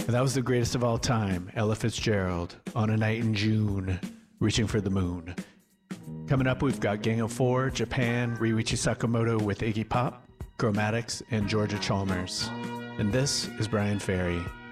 That was the greatest of all time, Ella Fitzgerald, On a Night in June, Reaching for the Moon. Coming up, we've got Gang of Four, Japan, Ryuichi Sakamoto with Iggy Pop, Chromatics, and Georgia Chalmers. And this is Brian Ferry.